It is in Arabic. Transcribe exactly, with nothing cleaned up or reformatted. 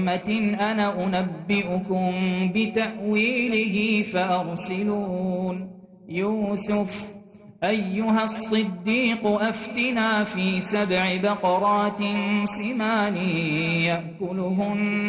أمة أنا أنبئكم بتأويله فأرسلون يوسف أيها الصديق أفتنا في سبع بقرات سمان يأكلهن